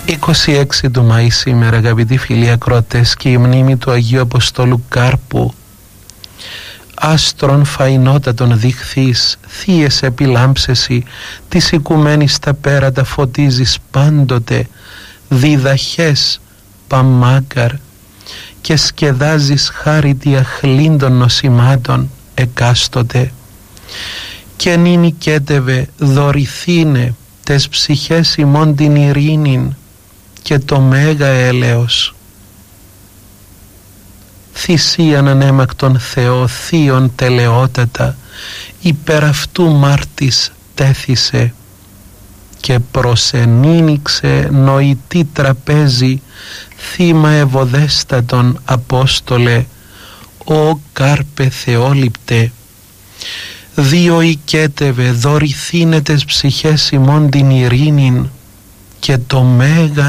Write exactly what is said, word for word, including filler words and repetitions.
είκοσι έξι του Μαΐ σήμερα, αγαπητοί φίλοι ακρότες, και η μνήμη του Αγίου Αποστόλου Κάρπου. Άστρον φαϊνότατον δειχθείς, θείες επιλάμψεσι, της οικουμένης τα πέρατα φωτίζεις πάντοτε, διδαχές παμάκαρ, και σκεδάζεις χάριτι αχλήν των νοσημάτων εκάστοτε. Και νυν κέτευε δωρηθήνε τες ψυχές ημών την ειρήνην και το μέγα έλεος. Θυσίαν ανέμακτον Θεό θείον τελεότατα, υπέρ αυτού μάρτης τέθησε, και προσενήνιξε νοητή τραπέζι, θύμα ευωδέστατον Απόστολε, ο Κάρπε Θεόληπτε. Δύο οικέτευε δωρηθήνε τες ψυχές ημών την ειρήνην και το μέγα